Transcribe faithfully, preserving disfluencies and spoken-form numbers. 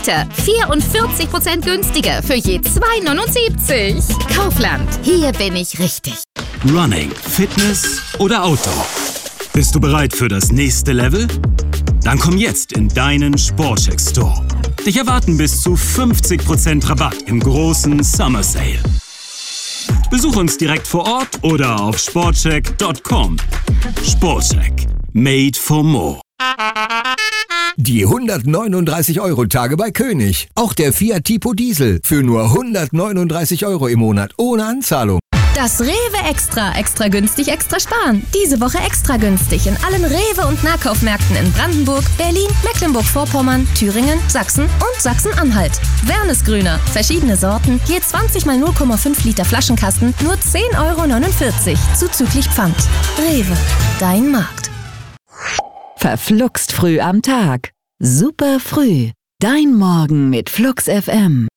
Liter. vierundvierzig Prozent günstiger für je zwei neunundsiebzig. Kaufland, hier bin ich richtig. Running, Fitness oder Outdoor? Bist du bereit für das nächste Level? Dann komm jetzt in deinen Sportcheck Store. Dich erwarten bis zu fünfzig Prozent Rabatt im großen Summer Sale. Besuch uns direkt vor Ort oder auf sportcheck punkt com. Sportcheck. Made for more. Die hundertneununddreißig Euro Tage bei König. Auch der Fiat Tipo Diesel für nur hundertneununddreißig Euro im Monat ohne Anzahlung. Das Rewe Extra, extra günstig, extra sparen. Diese Woche extra günstig in allen Rewe- und Nahkaufmärkten in Brandenburg, Berlin, Mecklenburg-Vorpommern, Thüringen, Sachsen und Sachsen-Anhalt. Wernesgrüner, verschiedene Sorten, je zwanzig mal null Komma fünf Liter Flaschenkasten, nur zehn Euro neunundvierzig, zuzüglich Pfand. Rewe, dein Markt. Verfluxt früh am Tag. Super früh. Dein Morgen mit Flux F M.